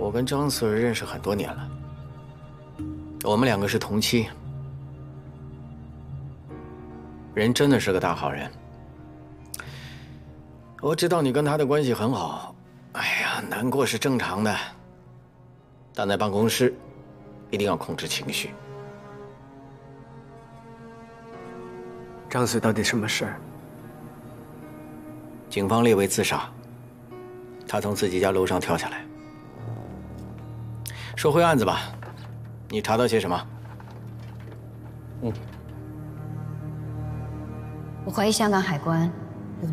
我跟张 Sir 认识很多年了，我们两个是同期。人真的是个大好人。我知道你跟他的关系很好，哎呀，难过是正常的，但在办公室一定要控制情绪。 张 Sir 到底什么事儿？ 警方列为自杀，他从自己家楼上跳下来。说回案子吧，你查到些什么？ 我怀疑香港海关